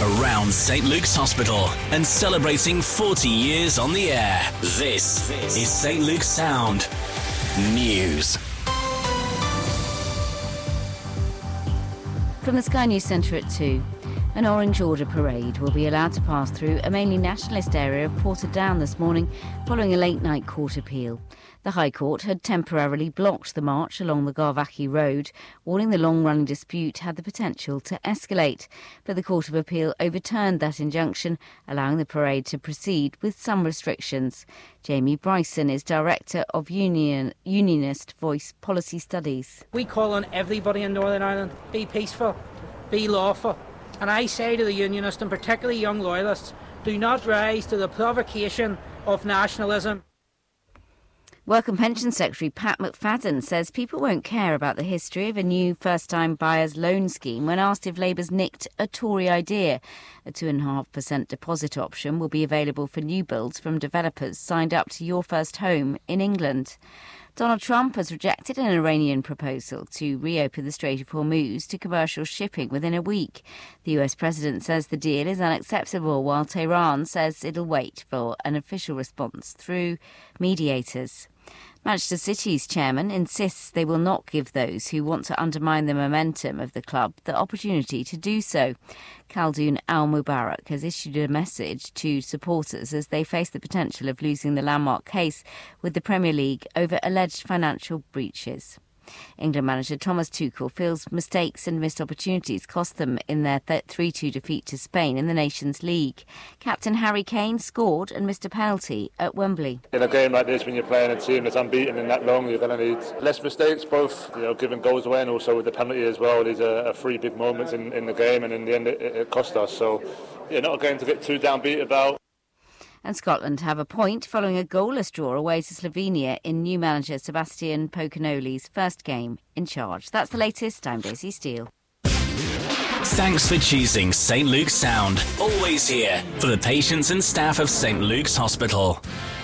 around St Luke's Hospital and celebrating 40 years on the air. This is St Luke's Sound News. From the Sky News Centre at 2. An Orange Order parade will be allowed to pass through a mainly nationalist area of Portadown this morning following a late-night court appeal. The High Court had temporarily blocked the march along the Garvachy Road, warning the long-running dispute had the potential to escalate. But the Court of Appeal overturned that injunction, allowing the parade to proceed with some restrictions. Jamie Bryson is Director of Unionist Voice Policy Studies. We call on everybody in Northern Ireland, be peaceful, be lawful. And I say to the Unionists, and particularly young loyalists, do not rise to the provocation of nationalism. Work and Pension Secretary Pat McFadden says people won't care about the history of a new first-time buyers loan scheme when asked if Labour's nicked a Tory idea. A 2.5% deposit option will be available for new builds from developers signed up to Your First Home in England. Donald Trump has rejected an Iranian proposal to reopen the Strait of Hormuz to commercial shipping within a week. The US president says the deal is unacceptable, while Tehran says it'll wait for an official response through mediators. Manchester City's chairman insists they will not give those who want to undermine the momentum of the club the opportunity to do so. Khaldoon Al-Mubarak has issued a message to supporters as they face the potential of losing the landmark case with the Premier League over alleged financial breaches. England manager Thomas Tuchel feels mistakes and missed opportunities cost them in their 3-2 defeat to Spain in the Nations League. Captain Harry Kane scored and missed a penalty at Wembley. In a game like this, when you're playing a team that's unbeaten in that long, you're going to need less mistakes, both giving goals away and also with the penalty as well. These are three big moments in the game, and in the end it cost us. So, not a game to get too downbeat about. And Scotland have a point following a goalless draw away to Slovenia in new manager Sebastian Pocanoli's first game in charge. That's the latest. I'm Daisy Steele. Thanks for choosing St Luke's Sound. Always here for the patients and staff of St Luke's Hospital.